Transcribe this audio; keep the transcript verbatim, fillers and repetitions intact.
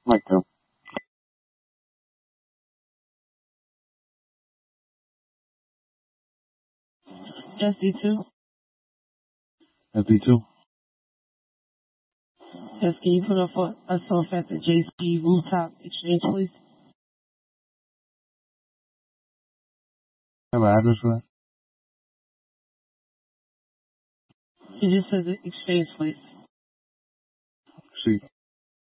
Mic go. S D two. S D two. Yes, can you put up for us off at the J C Rooftop Exchange, please? Have an address for that? You just said the Exchange, please. See.